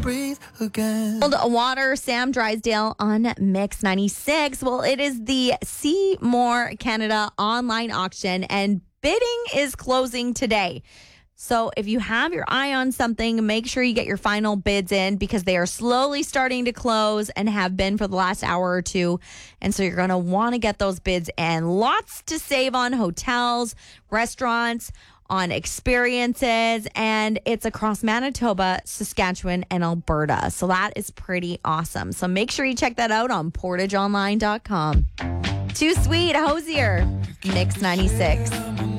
breathe again. Water, Sam Drysdale on Mix 96. Well, it is the See More Canada online auction, and bidding is closing today. So if you have your eye on something, make sure you get your final bids in because they are slowly starting to close and have been for the last hour or two. And so you're going to want to get those bids in. Lots to save on hotels, restaurants, on experiences, and it's across Manitoba, Saskatchewan, and Alberta. So that is pretty awesome. So make sure you check that out on portageonline.com. Too Sweet, Hosier, Mix 96.